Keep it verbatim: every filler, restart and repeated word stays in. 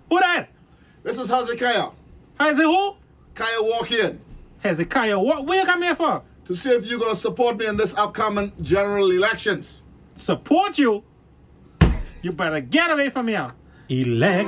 Who that? This is Hezekiah. Hezekiah who? Kaya walk in Hezekiah, what? Where you come here for? to see if you're going to support me in this upcoming general elections. Support you? You better get away from here. Elect.